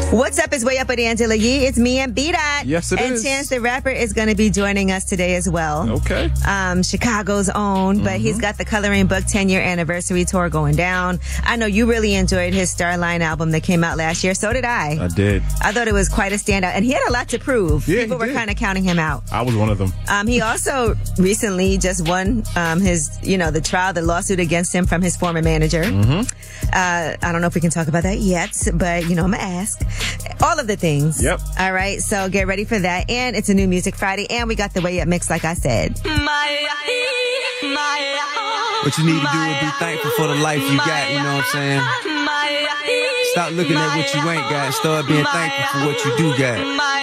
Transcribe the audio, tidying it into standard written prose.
What's up? It's Way Up with Angela Yee. It's me and B-Dot. Yes, it and is. And Chance the Rapper is going to be joining us today as well. Okay. Chicago's own, but he's got the Coloring Book 10-year anniversary tour going down. I know you really enjoyed his Starline album that came out last year. So did I. I did. I thought it was quite a standout, and he had a lot to prove. Yeah, People were kind of counting him out. I was one of them. He also recently just won the lawsuit against him from his former manager. I don't know if we can talk about that yet, but I'm gonna ask. All of the things. Yep. All right, so get ready for that. And it's a new Music Friday, and we got the Way Up mix, like I said. What you need to do is be thankful for the life you got, you know what I'm saying? Stop looking at what you ain't got. Start being thankful for what you do got.